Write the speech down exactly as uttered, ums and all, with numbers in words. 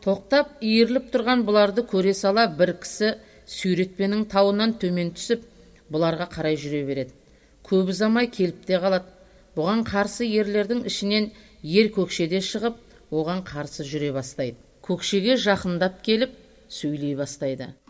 Тоқтап, иіріліп тұрған бұларды көре сала бір кісі Сүйретпенің тауынан төмен түсіп, бұларға қарай жүре береді. Көп ұзамай келіп те қалады. Бұған қарсы ерлердің ішінен ер көкшеде шығып, оған қарсы жүре бастайды. Көкшеге жақындап келіп сөйлей бастайды.